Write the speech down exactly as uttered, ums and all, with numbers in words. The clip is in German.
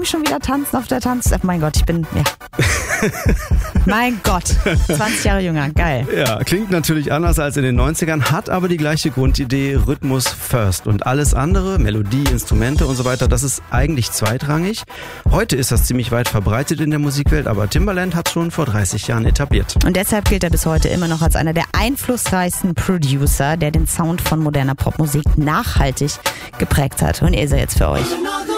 Jungen schon wieder tanzen auf der Tanz... Mein Gott, ich bin... Ja. Mein Gott, zwanzig Jahre jünger, geil. Ja, klingt natürlich anders als in den neunzigern, hat aber die gleiche Grundidee, Rhythmus first. Und alles andere, Melodie, Instrumente und so weiter, das ist eigentlich zweitrangig. Heute ist das ziemlich weit verbreitet in der Musikwelt, aber Timbaland hat es schon vor dreißig Jahren etabliert. Und deshalb gilt er bis heute immer noch als einer der einflussreichsten Producer, der den Sound von moderner Popmusik nachhaltig geprägt hat. Und er ist er jetzt für euch.